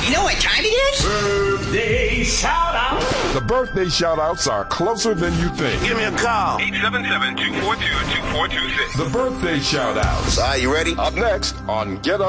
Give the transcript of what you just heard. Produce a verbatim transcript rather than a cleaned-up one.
You know what time it is? Birthday shout-out. The birthday shout-outs are closer than you think. Give me a call. eight seven seven, two four two, two four two six. The birthday shout-outs. All right, you ready? Up next on Get Up.